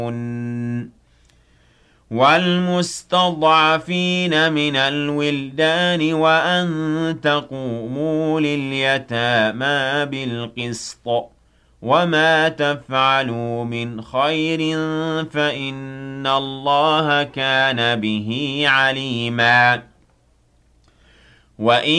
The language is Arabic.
وَالْمُسْتَضْعَفِينَ مِنَ الْوِلْدَانِ وَأَن تَقُومُوا لِلْيَتَامَى بِالْقِسْطِ ۚ وَمَا تَفْعَلُوا مِنْ خَيْرٍ فَإِنَّ اللَّهَ كَانَ بِهِ عَلِيمًا